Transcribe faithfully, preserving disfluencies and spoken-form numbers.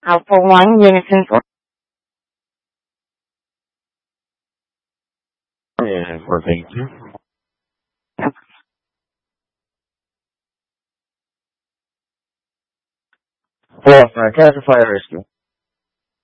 Alpha one, Unison four. Yeah, for thank you. Four, uh, Castle Fire Rescue.